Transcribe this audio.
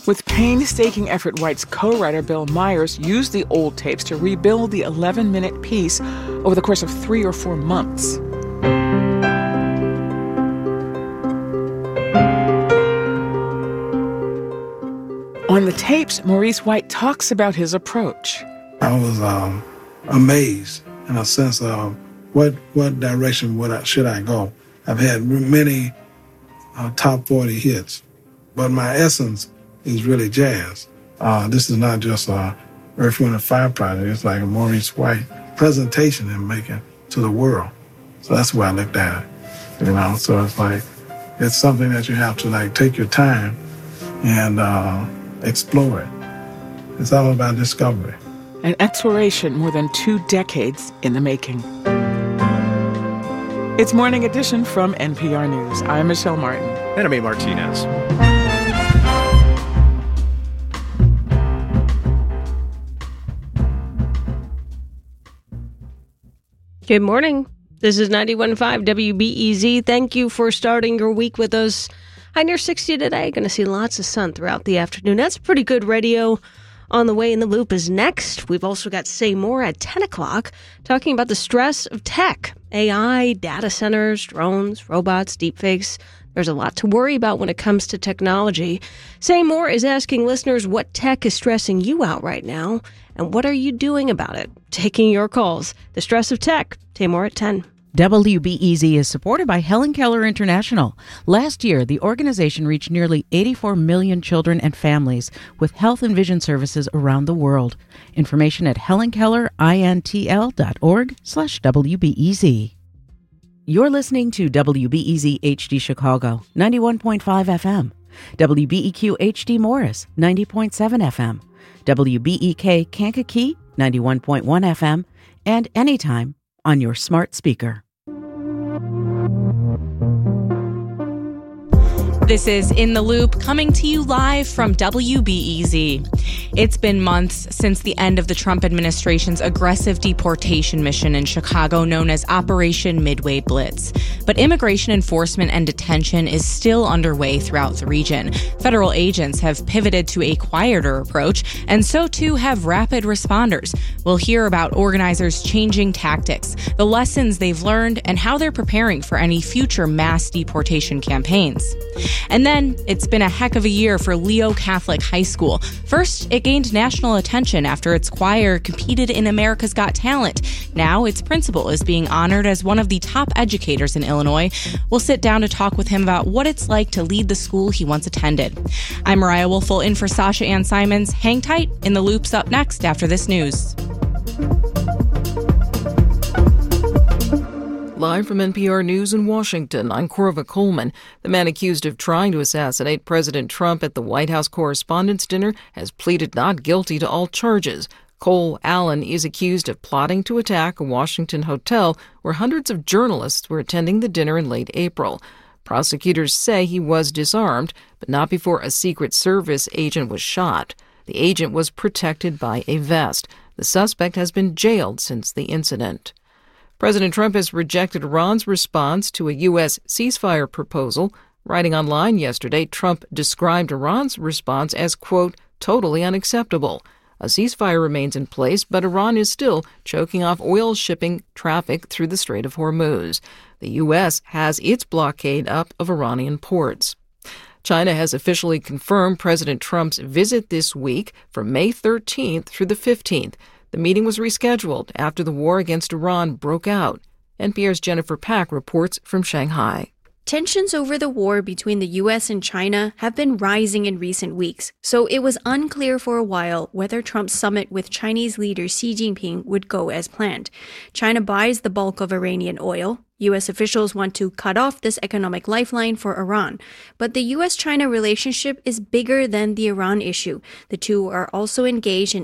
With painstaking effort, White's co-writer Bill Myers used the old tapes to rebuild the 11-minute piece over the course of 3 or 4 months. On the tapes, Maurice White talks about his approach. I was amazed in a sense of what direction should I go. I've had many top 40 hits, but my essence is really jazz. This is not just a Earth, Wind & Fire project. It's like a Maurice White presentation and making to the world. So that's the way I looked at it, So it's like, it's something that you have to take your time and explore it. It's all about discovery. An exploration more than 2 decades in the making. It's Morning Edition from NPR News. I'm Michelle Martin. And I'm A. Martinez. Good morning. This is 91.5 WBEZ. Thank you for starting your week with us. High near 60 today. Going to see lots of sun throughout the afternoon. That's pretty good radio. On the way in the loop is next. We've also got Say More at 10 o'clock, talking about the stress of tech, AI, data centers, drones, robots, deepfakes. There's a lot to worry about when it comes to technology. Say More is asking listeners what tech is stressing you out right now, and what are you doing about it? Taking your calls. The stress of tech. Say More at 10. WBEZ is supported by Helen Keller International. Last year, the organization reached nearly 84 million children and families with health and vision services around the world. Information at helenkellerintl.org/WBEZ. You're listening to WBEZ HD Chicago, 91.5 FM. WBEQ HD Morris, 90.7 FM. WBEK Kankakee, 91.1 FM. And anytime on your smart speaker. This is In the Loop, coming to you live from WBEZ. It's been months since the end of the Trump administration's aggressive deportation mission in Chicago known as Operation Midway Blitz. But immigration enforcement and detention is still underway throughout the region. Federal agents have pivoted to a quieter approach, and so too have rapid responders. We'll hear about organizers changing tactics, the lessons they've learned, and how they're preparing for any future mass deportation campaigns. And then, it's been a heck of a year for Leo Catholic High School. First, it gained national attention after its choir competed in America's Got Talent. Now, its principal is being honored as one of the top educators in Illinois. We'll sit down to talk with him about what it's like to lead the school he once attended. I'm Mariah Woelfel in for Sasha Ann Simons. Hang tight. In the Loop's up next after this news. Live from NPR News in Washington, I'm Corva Coleman. The man accused of trying to assassinate President Trump at the White House Correspondents' Dinner has pleaded not guilty to all charges. Cole Allen is accused of plotting to attack a Washington hotel where hundreds of journalists were attending the dinner in late April. Prosecutors say he was disarmed, but not before a Secret Service agent was shot. The agent was protected by a vest. The suspect has been jailed since the incident. President Trump has rejected Iran's response to a U.S. ceasefire proposal. Writing online yesterday, Trump described Iran's response as, quote, totally unacceptable. A ceasefire remains in place, but Iran is still choking off oil shipping traffic through the Strait of Hormuz. The U.S. has its blockade up of Iranian ports. China has officially confirmed President Trump's visit this week from May 13th through the 15th. The meeting was rescheduled after the war against Iran broke out. NPR's Jennifer Pack reports from Shanghai. Tensions over the war between the U.S. and China have been rising in recent weeks, so it was unclear for a while whether Trump's summit with Chinese leader Xi Jinping would go as planned. China buys the bulk of Iranian oil. U.S. officials want to cut off this economic lifeline for Iran. But the U.S.-China relationship is bigger than the Iran issue. The two are also engaged in